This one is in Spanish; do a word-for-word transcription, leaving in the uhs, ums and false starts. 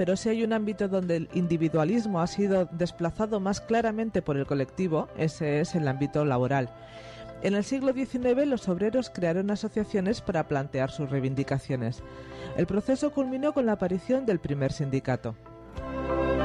pero si hay un ámbito donde el individualismo ha sido desplazado más claramente por el colectivo, ese es el ámbito laboral. En el siglo diecinueve los obreros crearon asociaciones para plantear sus reivindicaciones. El proceso culminó con la aparición del primer sindicato.